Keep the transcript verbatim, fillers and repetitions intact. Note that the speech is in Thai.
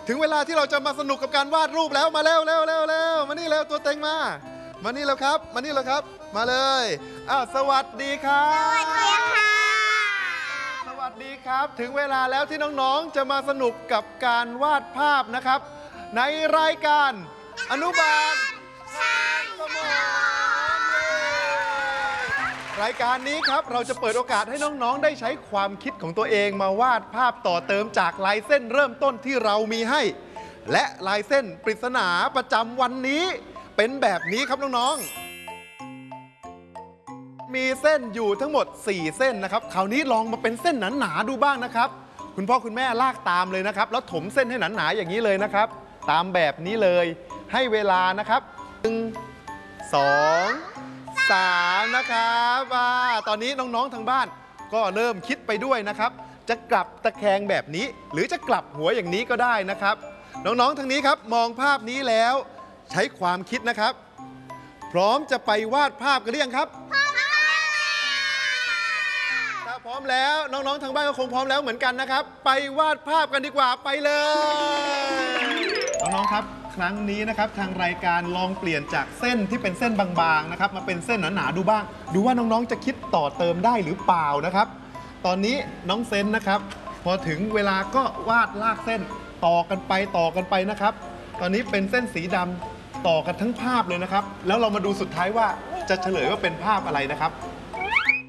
ถึงเวลาที่เราจะมาสนุกกับการวาดรูปแล้วมาเร็วเร็วเร็วเร็วมานี่เร็วตัวเต็งมามานี่แล้วครับมานี่แล้วครับมาเลยอ้าวสวัสดีครับสวัสดีค่ะสวัสดีครับถึงเวลาแล้วที่น้องๆจะมาสนุกกับการวาดภาพนะครับในรายการอนุบาลช่างสมองรายการนี้ครับเราจะเปิดโอกาสให้น้องๆได้ใช้ความคิดของตัวเองมาวาดภาพต่อเติมจากลายเส้นเริ่มต้นที่เรามีให้และลายเส้นปริศนาประจำวันนี้เป็นแบบนี้ครับน้องๆมีเส้นอยู่ทั้งหมดสี่เส้นนะครับคราวนี้ลองมาเป็นเส้นหนาๆดูบ้างนะครับคุณพ่อคุณแม่ลากตามเลยนะครับแล้วถมเส้นให้หนาๆอย่างนี้เลยนะครับตามแบบนี้เลยให้เวลานะครับหนึ่ง สอง สามนะครับตอนนี้น้องๆทางบ้านก็เริ่มคิดไปด้วยนะครับจะกลับตะแคงแบบนี้หรือจะกลับหัวอย่างนี้ก็ได้นะครับน้องๆทางนี้ครับมองภาพนี้แล้วใช้ความคิดนะครับพร้อมจะไปวาดภาพกันหรือยังครับถ้าพร้อมแล้วน้องๆทางบ้านก็คงพร้อมแล้วเหมือนกันนะครับไปวาดภาพกันดีกว่าไปเลยน้องๆครับครั้งนี้นะครับทางรายการลองเปลี่ยนจากเส้นที่เป็นเส้นบางๆนะครับมาเป็นเส้นหนาๆดูบ้างดูว่าน้องๆจะคิดต่อเติมได้หรือเปล่านะครับตอนนี้น้องเซนนะครับพอถึงเวลาก็วาดลากเส้นต่อกันไปต่อกันไปนะครับตอนนี้เป็นเส้นสีดำต่อกันทั้งภาพเลยนะครับแล้วเรามาดูสุดท้ายว่าจะเฉลยว่าเป็นภาพอะไรนะครับ